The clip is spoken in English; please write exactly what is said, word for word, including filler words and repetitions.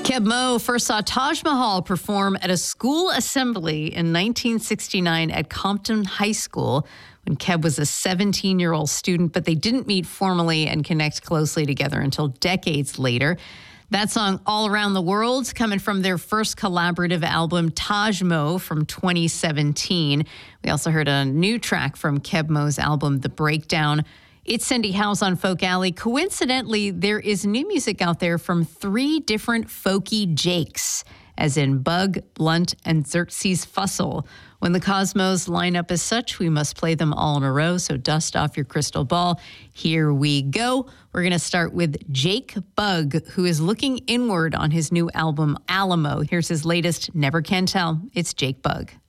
Keb Mo first saw Taj Mahal perform at a school assembly in nineteen sixty-nine at Compton High School when Keb was a seventeen-year-old student, but they didn't meet formally and connect closely together until decades later. That song, All Around the World, coming from their first collaborative album, Taj Mo, from twenty seventeen. We also heard a new track from Keb Mo's album, The Breakdown. It's Cindy House on Folk Alley. Coincidentally, there is new music out there from three different folky Jakes, as in Bug, Blunt, and Xerxes Fussell. When the cosmos line up as such, we must play them all in a row, so dust off your crystal ball. Here we go. We're going to start with Jake Bugg, who is looking inward on his new album, Alamo. Here's his latest, Never Can Tell. It's Jake Bugg.